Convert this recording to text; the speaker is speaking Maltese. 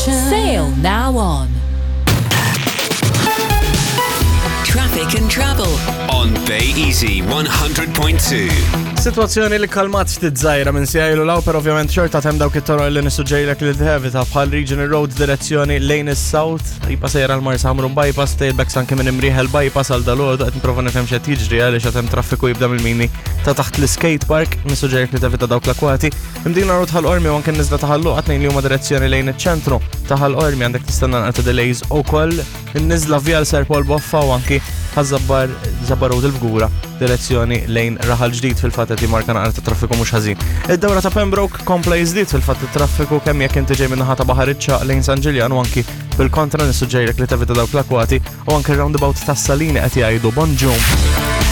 Sail now on. Traffic and travel on Bay Easy 100.2. Situazzjoni li kalmat ftit żgħira minn sejlu law, però ovvjament xorta hemm dawk it-toroq li nissuġġerilek li tevita bħal Regional Road direzzjoni lejn is-South, jipa sejra l-Marsa Ħamrun bypass, tailbacks anke minn Imrieħel bypass għal dalgħodu qed nipprova nifhem x'qed jiġri għaliex qed hemm traffiku jibda mill-mini ta' taħt l-skate park, nissuġġerilek li tevita dawk l-akwati. Imdina road ħall-Qormi u anke niżla ta' ħalluq tnejn li huma direzzjoni lejn iċ-ċentru ta' ħall-Qormi għandek tistenna naqta delays ukoll in-niżla via Ser Paul Boffa u anke ħażabbar Road il-Fgura direzzjoni lejn Raħal Ġdid fil-fatt qed jimarka naqra ta' traffiku mhux ħażin. Id-dewra ta' Pembroke kompla jiżdied fil-fatt it-traffiku kemm jekk inti ġej min-naħa ta' Baħar Iċċaq lejn San Ġiljan u anki bil-kontra nissuġġerilek li tevita dawk l-akwati u anke roundabout tas Salini qed jgħidu bonġum.